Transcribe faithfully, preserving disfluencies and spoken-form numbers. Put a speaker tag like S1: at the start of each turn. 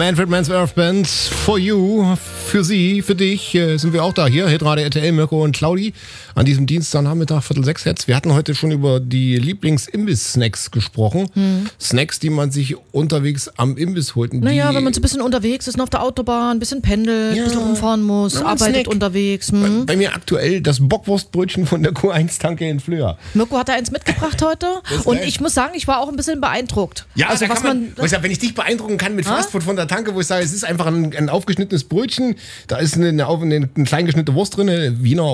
S1: Manfred Mann's Earth Band, for you, für Sie, für dich äh, sind wir auch da hier, Hitradio R T L, Mirko und Claudi, an diesem Dienstagnachmittag, Viertel sechs jetzt. Wir hatten heute schon über die Lieblings-Imbiss-Snacks gesprochen. Hm. Snacks, die man sich unterwegs am Imbiss holt.
S2: Naja, wenn man so ein bisschen unterwegs ist, auf der Autobahn, ein bisschen pendelt,
S1: ja,
S2: ein bisschen rumfahren muss, arbeitet Snack. unterwegs. Hm.
S1: Bei, bei mir aktuell das Bockwurstbrötchen von der Q eins Tanke in Flöhr.
S2: Mirko hat da eins mitgebracht heute und ich muss sagen, ich war auch ein bisschen beeindruckt.
S1: Ja,
S2: also,
S1: was man,
S2: man
S1: wenn ich dich beeindrucken kann mit Fastfood von der Tanke, wo ich sage, es ist einfach ein, ein aufgeschnittenes Brötchen, da ist eine, eine, eine klein geschnittene Wurst drin, Wiener